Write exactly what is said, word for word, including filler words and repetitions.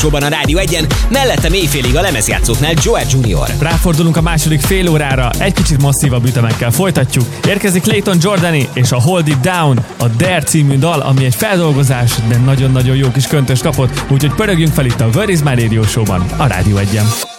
a Rádió egyen, mellettem éjfélig a lemezjátszóknál Joe junior Ráfordulunk a második fél órára, egy kicsit masszívabb ütemekkel folytatjuk. Érkezik Clayton Jordani és a Hold It Down, a Dare című dal, ami egy feldolgozás, de nagyon-nagyon jó kis köntös kapott, úgyhogy pörögjünk fel itt a Where Is My Radio Show-ban, a Rádió egyen.